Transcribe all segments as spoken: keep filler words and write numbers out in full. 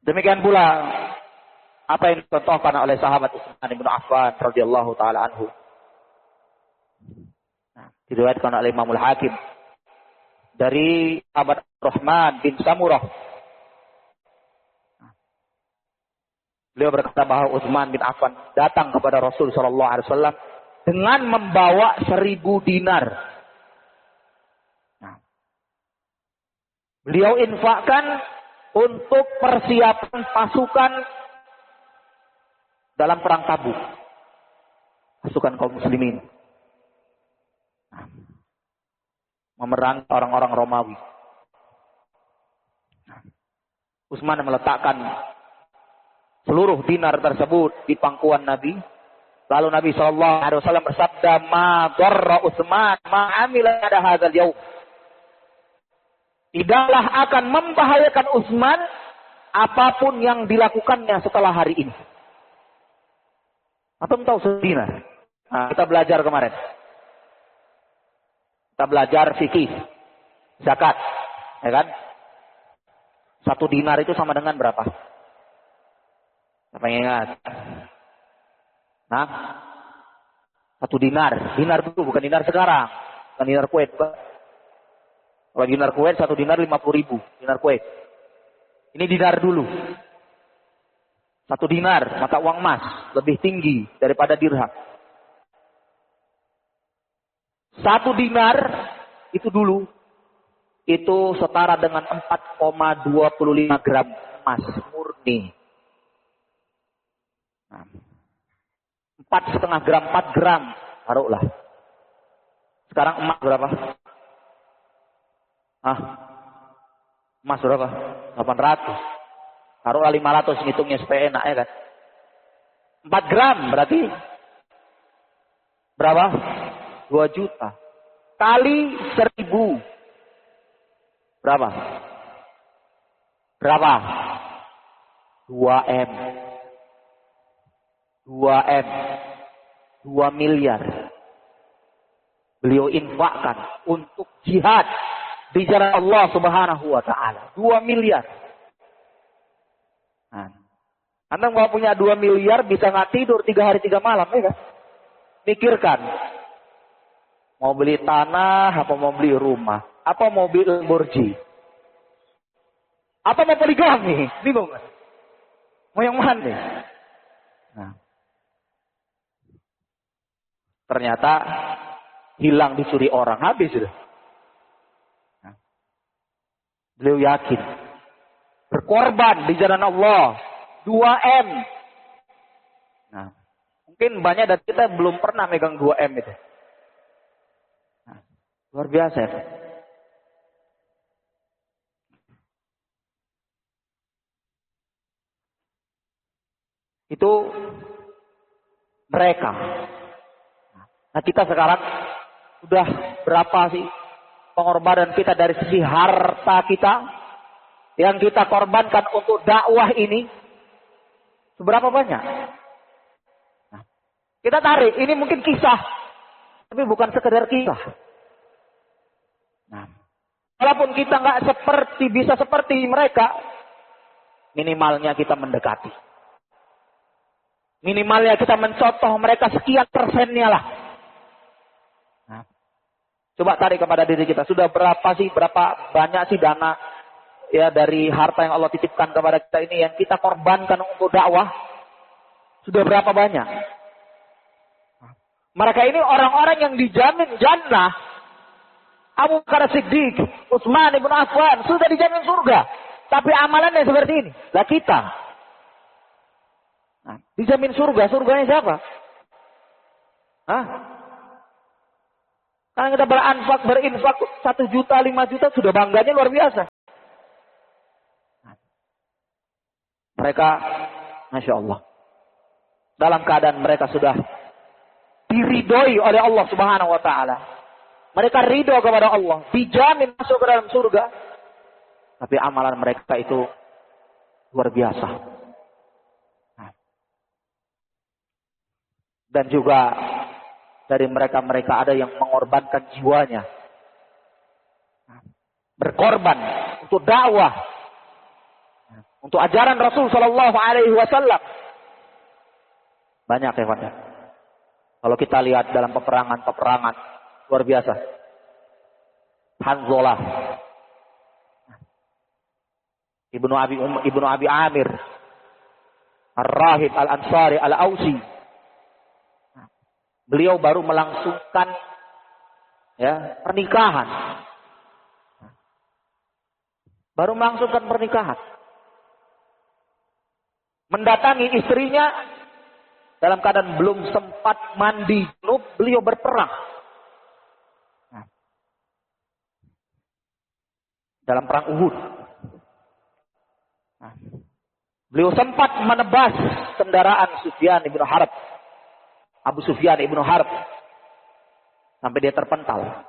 Demikian pula apa yang dicontohkan oleh sahabat Utsman bin Affan radhiyallahu taala anhu. Nah, diriwayatkan oleh Imamul Hakim dari sahabat Rahman bin Samurah. Beliau berkata bahwa Utsman bin Affan datang kepada Rasul sallallahu alaihi wasallam dengan membawa seribu dinar. Nah, beliau infakkan untuk persiapan pasukan dalam perang Tabuk. Pasukan kaum muslimin. Nah, memerangi orang-orang Romawi. Nah, Utsman meletakkan seluruh dinar tersebut di pangkuan Nabi. Lalu Nabi shallallahu alaihi wasallam bersabda, "Ma dharra Utsman ma amila pada hadzal yaum." Tidaklah akan membahayakan Utsman apapun yang dilakukannya setelah hari ini. Atau tahu sedinar? Nah, kita belajar kemarin. Kita belajar fikih, zakat, ya kan? Satu dinar itu sama dengan berapa? Siapa yang ingat? Nah, satu dinar, dinar dulu bukan dinar sekarang, bukan dinar Kuwait. Kalau dinar Kuwait satu dinar lima puluh ribu, dinar Kuwait. Ini dinar dulu. Satu dinar, maka uang emas lebih tinggi daripada dirham. Satu dinar itu dulu itu setara dengan empat koma dua lima gram emas murni. Nah, empat setengah gram, empat gram, taruhlah. Sekarang emas berapa? Ah, emas berapa? delapan ratus. Taruhlah lima ratus, ngitungnya supaya enak ya kan. empat gram berarti berapa? dua juta. Kali seribu. Berapa? Berapa? dua M. dua M. dua miliar. Beliau infakkan untuk jihad di jalan Allah Subhanahu wa taala. dua miliar. Nah, Anda mau punya dua miliar bisa nggak tidur tiga hari tiga malam, ya kan? Pikirkan. Mau beli tanah, apa mau beli rumah, apa mau beli Lamborghini, apa mau poligami, bingung kan? Mau yang mana? Nah, ternyata hilang dicuri orang, habis sudah. Nah, beliau yakin berkorban di jalan Allah dua M. Nah, mungkin banyak dari kita belum pernah megang dua M itu. Nah, luar biasa ya. Itu mereka. Nah, kita sekarang sudah berapa sih pengorbanan kita dari sisi harta kita yang kita korbankan untuk dakwah ini? Seberapa banyak? Nah, kita tarik, ini mungkin kisah, tapi bukan sekedar kisah. Nah, walaupun kita nggak seperti bisa seperti mereka, minimalnya kita mendekati. Minimalnya kita mencontoh mereka sekian persennya lah. Nah, coba tarik kepada diri kita. Sudah berapa sih, berapa banyak sih dana ya dari harta yang Allah titipkan kepada kita ini yang kita korbankan untuk dakwah? Sudah berapa banyak? Mereka ini orang-orang yang dijamin jannah. Abu Bakar Siddiq, Utsman bin Affan sudah dijamin surga. Tapi amalannya seperti ini. Lah kita. Nah, dijamin surga, surganya siapa? Hah? Karena kita beranfak, berinfak satu juta, lima juta sudah bangganya luar biasa. Mereka, Masya Allah, dalam keadaan mereka sudah diridhoi oleh Allah Subhanahu Wa Taala. Mereka ridho kepada Allah, dijamin masuk ke dalam surga. Tapi amalan mereka itu luar biasa. Dan juga dari mereka-mereka ada yang mengorbankan jiwanya. Berkorban untuk dakwah. untuk ajaran Rasul Shallallahu Alaihi Wasallam. Banyak ya, ya. Kalau kita lihat dalam peperangan-peperangan luar biasa. Hanzalah, Ibnu Abi Ibnu Abi Amir, Ar-Rahib Al-Ansari Al-Ausi. Beliau baru melangsungkan ya, pernikahan. Baru melangsungkan pernikahan. Mendatangi istrinya dalam keadaan belum sempat mandi junub, beliau berperang. Dalam perang Uhud. Beliau sempat menebas kendaraan Sufyan ibnu Harb. Abu Sufyan ibnu Harb. Sampai dia terpental.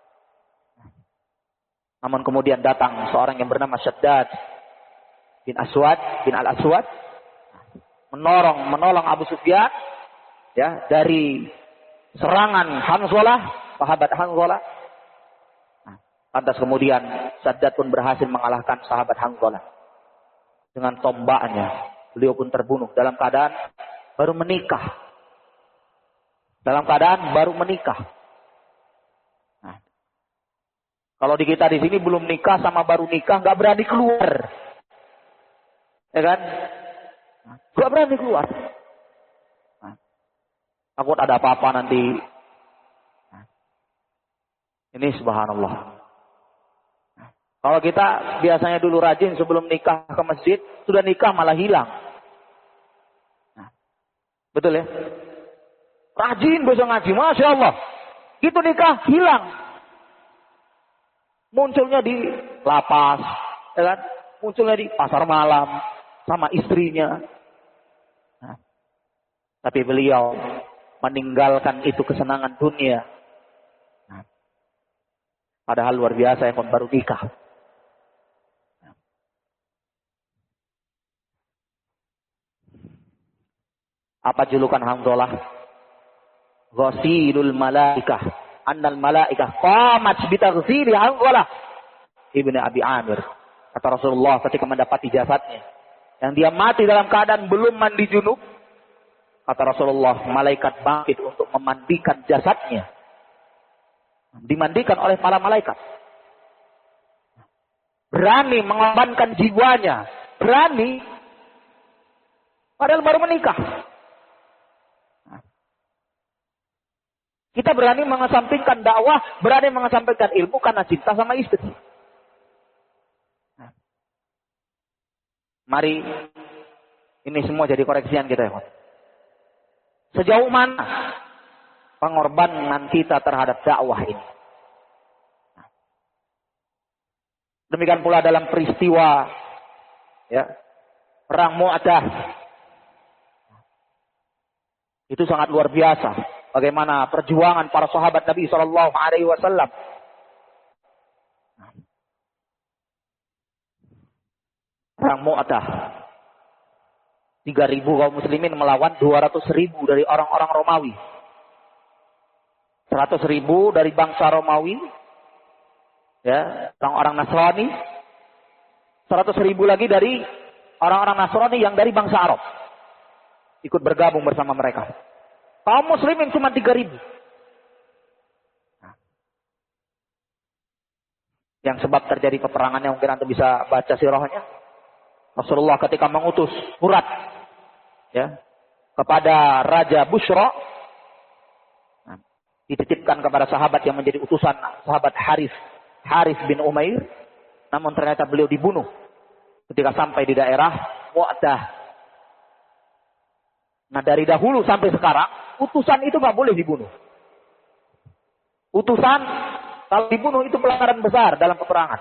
Namun kemudian datang seorang yang bernama Syaddad bin Aswad, bin Al-Aswad. Menolong, menolong Abu Sufyan. Ya, dari serangan Hanzalah, sahabat Hanzalah. Lantas kemudian Syaddad pun berhasil mengalahkan sahabat Hanzalah. Dengan tombaknya. Beliau pun terbunuh dalam keadaan baru menikah. Dalam keadaan baru menikah. Nah, kalau di kita di sini belum nikah sama baru nikah, nggak berani keluar. Ya kan? Nggak berani keluar. Nah, takut ada apa-apa nanti. Nah, ini subhanallah. Kalau kita biasanya dulu rajin sebelum nikah ke masjid, sudah nikah malah hilang. Nah, betul ya? Rajin besok ngaji, Masya Allah. Itu nikah hilang. Munculnya di lapas, ya kan? Munculnya di pasar malam, sama istrinya. Nah, tapi beliau meninggalkan itu kesenangan dunia. Nah, padahal luar biasa ya, baru nikah. Apa julukan Hanzalah? Ghasilul malaikah. Annal malaikah qamat bitaghsili Hanzalah Ibnu Abi Amir. Kata Rasulullah ketika mendapati jasadnya, yang dia mati dalam keadaan belum mandi junub. Kata Rasulullah, malaikat bangkit untuk memandikan jasadnya. Dimandikan oleh para malaikat. Berani mengorbankan jiwanya. Berani. Padahal baru menikah. Kita berani mengesampingkan dakwah, berani mengesampingkan ilmu karena cinta sama istri. Nah, mari ini semua jadi koreksian kita ya. Sejauh mana pengorbanan kita terhadap dakwah ini? Nah, demikian pula dalam peristiwa ya, perang Mu'tah. Itu sangat luar biasa. Bagaimana perjuangan para sahabat Nabi Shallallahu Alaihi Wasallam. Perang Mu'tah. tiga ribu kaum muslimin melawan dua ratus ribu dari orang-orang Romawi. seratus ribu dari bangsa Romawi. Ya, orang-orang Nasrani. seratus ribu lagi dari orang-orang Nasrani yang dari bangsa Arab. Ikut bergabung bersama mereka. Kaum muslimin cuma tiga ribu. Nah, yang sebab terjadi peperangannya mungkin Anda bisa baca sirahnya. Rasulullah ketika mengutus surat ya, kepada Raja Bushra. Nah, dititipkan kepada sahabat yang menjadi utusan sahabat Harith, Harith bin Umair. Namun ternyata beliau dibunuh ketika sampai di daerah Mu'tah. Nah dari dahulu sampai sekarang, utusan itu nggak boleh dibunuh. Utusan kalau dibunuh itu pelanggaran besar dalam peperangan.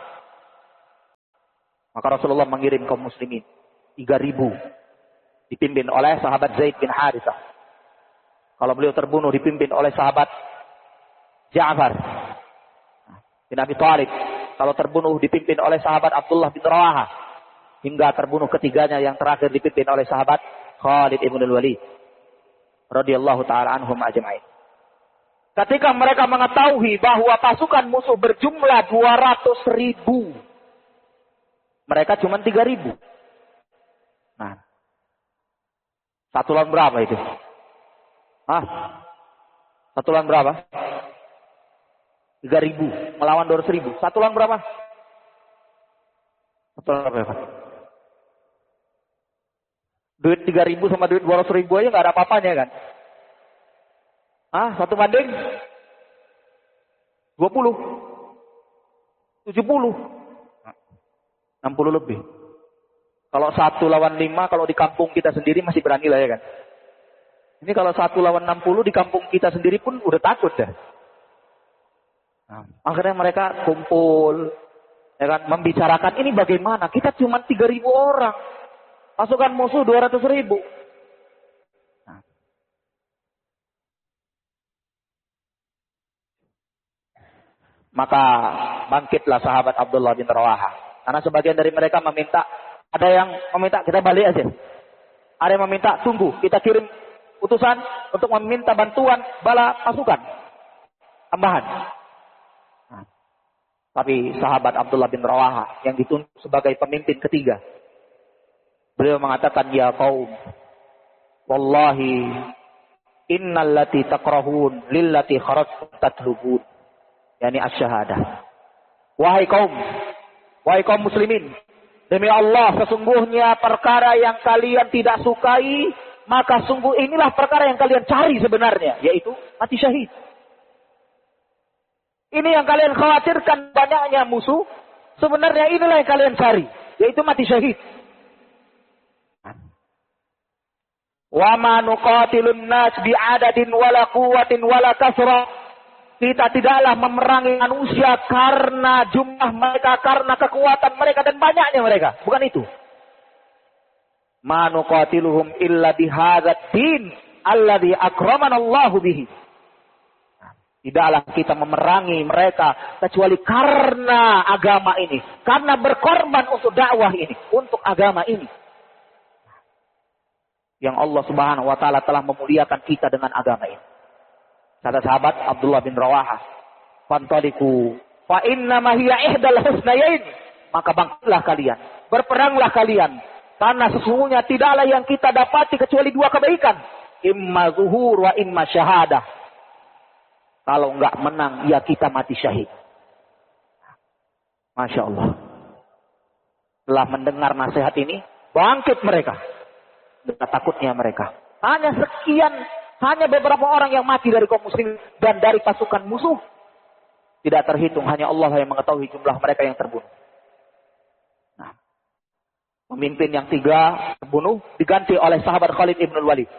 Maka Rasulullah mengirim kaum muslimin tiga ribu dipimpin oleh sahabat Zaid bin Harithah. Kalau beliau terbunuh dipimpin oleh sahabat Ja'far bin Abi Thalib. Kalau terbunuh dipimpin oleh sahabat Abdullah bin Rawahah. Hingga terbunuh ketiganya yang terakhir dipimpin oleh sahabat Khalid ibn al-Walid radhiyallahu taala anhum ajma'in. Ketika mereka mengetahui bahwa pasukan musuh berjumlah dua ratus ribu, mereka cuma tiga ribu. Nah, satu lawan berapa itu? Hah? Satu lawan berapa? Tiga ribu melawan dua ratus ribu. Satu lawan berapa? Satu lawan berapa? Duit tiga ribu sama duit dua ratus ribu aja nggak ada apa-apanya kan? Ah, satu banding dua puluh, tujuh puluh, enam puluh lebih. Kalau satu lawan lima, kalau di kampung kita sendiri masih berani lah ya kan? Ini kalau satu lawan enam puluh di kampung kita sendiri pun udah takut dah. Nah, akhirnya mereka kumpul, ya kan, membicarakan ini bagaimana. Kita cuma tiga ribu orang, pasukan musuh dua ratus ribu. Nah. Maka bangkitlah sahabat Abdullah bin Rawaha. Karena sebagian dari mereka meminta, ada yang meminta kita balik aja. Ada yang meminta tunggu, kita kirim utusan untuk meminta bantuan bala pasukan tambahan. Nah, tapi sahabat Abdullah bin Rawaha yang ditunjuk sebagai pemimpin ketiga, beliau mengatakan, ya qaum, wallahi innal lati takrahun lillati kharajtum tatlubun, yakni asy-syahadah. Wahai kaum, wahai kaum muslimin, demi Allah sesungguhnya perkara yang kalian tidak sukai, maka sungguh inilah perkara yang kalian cari sebenarnya, yaitu mati syahid. Ini yang kalian khawatirkan banyaknya musuh, sebenarnya inilah yang kalian cari, yaitu mati syahid. Wa ma nuqatilun nas bi'adadin wala quwwatin wala kasra. Kita tidaklah memerangi manusia karena jumlah mereka, karena kekuatan mereka dan banyaknya mereka. Bukan itu. Ma nuqatiluhum illa bihadzal din alladzi akramana Allahu bihi. Tidaklah kita memerangi mereka kecuali karena agama ini, karena berkorban untuk dakwah ini, untuk agama ini. Yang Allah Subhanahu wa taala telah memuliakan kita dengan agama ini. Kata sahabat Abdullah bin Rawaha, "Fantaliku fa inna ma hiya ihdal husnayain." Maka bangkitlah kalian, berperanglah kalian, karena sesungguhnya tidaklah yang kita dapati kecuali dua kebaikan, imma zuhur wa imma syahadah. Kalau enggak menang, ya kita mati syahid. Masya Allah. Setelah mendengar nasihat ini, bangkit mereka. Dengan takutnya mereka. Hanya sekian, hanya beberapa orang yang mati dari kaum muslim dan dari pasukan musuh. Tidak terhitung, hanya Allah yang mengetahui jumlah mereka yang terbunuh. Nah, pemimpin yang tiga terbunuh diganti oleh sahabat Khalid ibn Walid.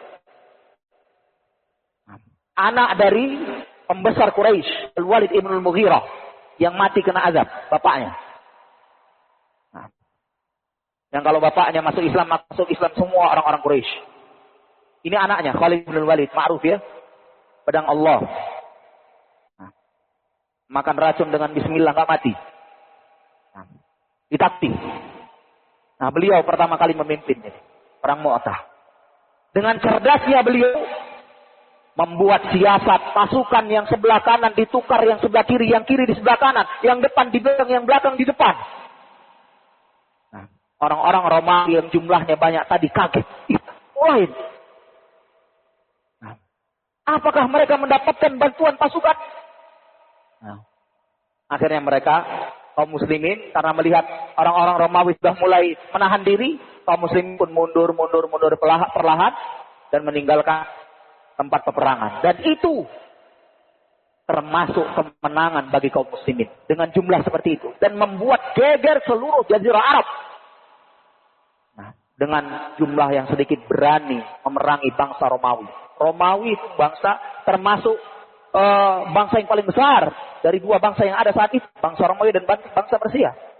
Anak dari pembesar Quraisy, Al-Walid ibn al-Mughirah, yang mati kena azab, bapaknya. Nah, yang kalau bapaknya masuk Islam, masuk Islam semua orang-orang Quraisy. Ini anaknya, Khalid ibn al-Walid, ma'ruf ya, pedang Allah. Nah, makan racun dengan bismillah, nggak mati. Nah, ditakti. Nah, beliau pertama kali memimpin ini, perang Mu'tah. Dengan cerdasnya beliau membuat siasat pasukan yang sebelah kanan ditukar yang sebelah kiri, yang kiri di sebelah kanan, yang depan di belakang, yang belakang di depan. Nah, orang-orang Romawi yang jumlahnya banyak tadi kaget. Mulai. Nah, apakah mereka mendapatkan bantuan pasukan? Nah, akhirnya mereka, kaum muslimin, karena melihat orang-orang Romawi sudah mulai menahan diri, kaum muslimin pun mundur, mundur, mundur perlahan dan meninggalkan tempat peperangan. Dan itu termasuk kemenangan bagi kaum muslimin dengan jumlah seperti itu dan membuat geger seluruh jazirah Arab. Nah, dengan jumlah yang sedikit berani memerangi bangsa Romawi. Romawi itu bangsa termasuk uh, bangsa yang paling besar dari dua bangsa yang ada saat itu, bangsa Romawi dan bangsa Persia.